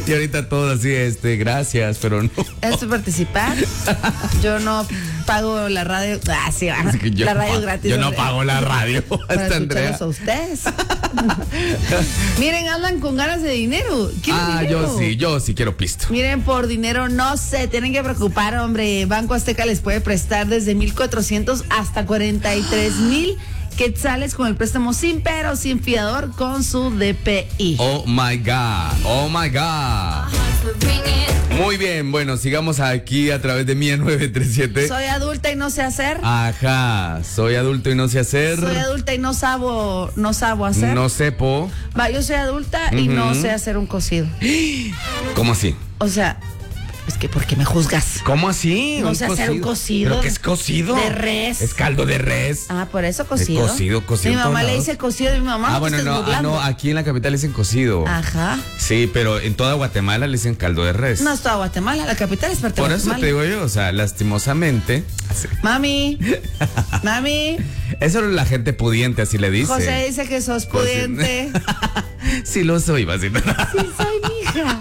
Y ahorita todos así, gracias, pero no. ¿Es participar? Yo no pago la radio. Ah, sí, va. La radio gratis. Yo no pago la radio. Para Andrea. escucharlos a ustedes. Miren, andan con ganas de dinero. Dinero? Yo sí quiero pisto. Miren, por dinero no se tienen que preocupar, hombre. Banco Azteca les puede prestar desde 1,400 hasta 43,000 quetzales con el préstamo sin pero, sin fiador, con su DPI. Oh my God. Muy bien, bueno, sigamos aquí a través de Mía 937. Soy adulta y no sé hacer. Ajá, soy adulto y no sé hacer. Soy adulta y no sabo hacer. No sepo. Va, yo soy adulta y no sé hacer un cocido. ¿Cómo así? O sea, es que ¿por qué me juzgas? ¿Cómo así? No sé hacer un cocido. ¿Pero qué es cocido? De res. Es caldo de res. Ah, por eso cocido. Es cocido. Mi mamá todos le lados. dice cocido y mi mamá. Bueno, no, aquí en la capital le dicen cocido. Ajá. Sí, pero en toda Guatemala le dicen caldo de res. No es toda Guatemala, la capital es parte de Por Guatemala. eso te digo yo, o sea, lastimosamente. Mami. Eso la gente pudiente así le dice. José dice que sos pudiente. Sí lo soy, Basita. Sí, soy mi hija.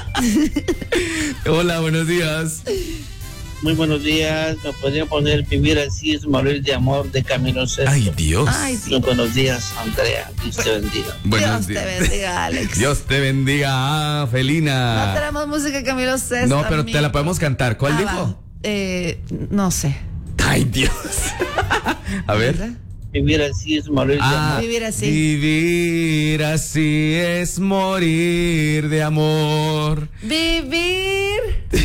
Hola, buenos días. Muy buenos días. ¿Me podría poner Vivir así es morir de amor de Camilo Sesto? Ay, Dios. Muy buenos días, Andrea. Dios te bendiga. Buenos Dios días. te bendiga, Alex. Dios te bendiga, Felina. No tenemos música de Camilo Sesto. No, pero amigo. te la podemos cantar. ¿Cuál dijo? No sé. Ay, Dios. A ver. ¿Verdad? Vivir así es morir de amor. Vivir así. Vivir así es morir de amor. Vivir.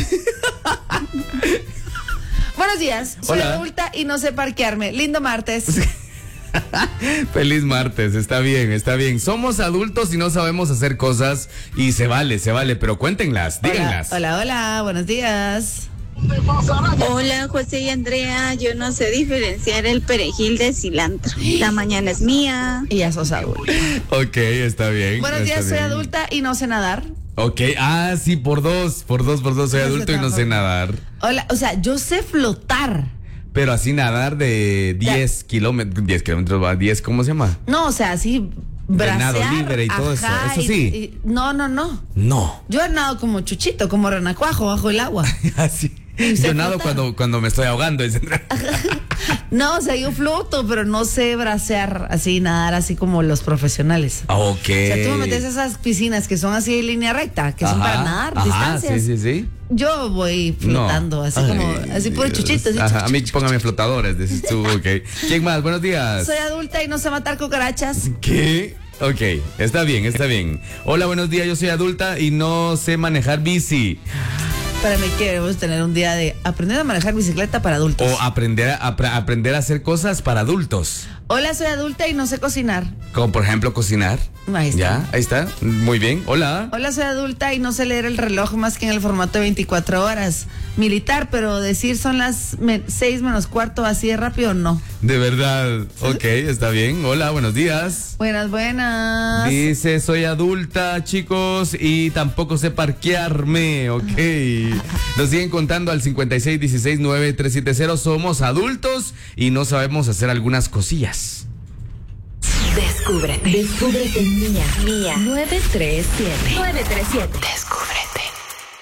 Buenos días. Soy Hola. adulta y no sé parquearme. Lindo martes. Feliz martes, está bien. Somos adultos y no sabemos hacer cosas y se vale, pero cuéntenlas, díganlas. Hola, buenos días. Hola, José y Andrea. Yo no sé diferenciar el perejil de cilantro. La mañana es mía. Y ya sos adulta. Ok, está bien. Buenos está días, soy bien. adulta y no sé nadar. Ok, sí, por dos, soy adulto y no sé nadar. Hola, o sea, yo sé flotar. Pero así nadar de 10 kilómetros, va, 10, ¿cómo se llama? No, o sea, así De nado bracear. libre y todo eso. Ajá, Eso sí. No. No. Yo he nadado como chuchito, como renacuajo bajo el agua. Así. sé Yo nado flotar. cuando me estoy ahogando. No, o sea, yo floto, pero no sé bracear así, nadar así como los profesionales. Ok. O sea, tú me metes a esas piscinas que son así en línea recta, que son para nadar, distancias. Sí. Yo voy flotando, así como, así por chuchito. Así, Ajá, a mí póngame flotadores, dices tú, ok. ¿Quién más? Buenos días. Soy adulta y no sé matar cucarachas. ¿Qué? Ok, está bien. Hola, buenos días, yo soy adulta y no sé manejar bici. Para mí queremos tener un día de aprender a manejar bicicleta para adultos. O aprender a hacer cosas para adultos. Hola, soy adulta y no sé cocinar. Como por ejemplo cocinar. Ahí está. Ya, ahí está. Muy bien. Hola. Hola, soy adulta y no sé leer el reloj más que en el formato de 24 horas. Militar, pero decir son las 6 menos cuarto así de rápido, no. De verdad. Ok, está bien. Hola, buenos días. Buenas. Dice, soy adulta, chicos, y tampoco sé parquearme, ok. Nos siguen contando al 56169370. Somos adultos y no sabemos hacer algunas cosillas. Descúbrete en Mía 937. Descúbrete.